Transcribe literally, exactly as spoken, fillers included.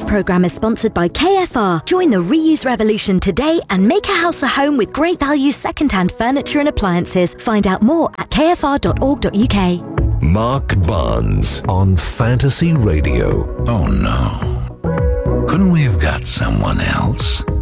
programme is sponsored by K F R. Join the reuse revolution today and make a house a home with great value second-hand furniture and appliances. Find out more at k f r dot org dot u k. Mark Barnes on Fantasy Radio. Oh no. Couldn't we have got someone else?